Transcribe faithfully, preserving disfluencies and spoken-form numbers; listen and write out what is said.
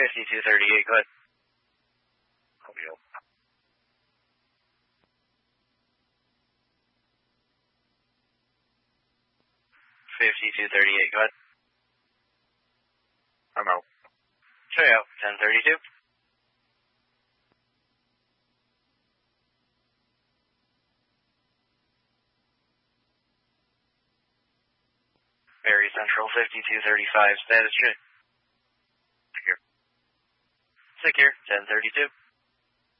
fifty-two thirty-eight, go ahead. Romeo. fifty-two thirty-eight, go ahead. Romeo. Show you out, ten thirty-two. Barry Central, fifty-two thirty-five, status check. Secure. Secure, ten thirty-two.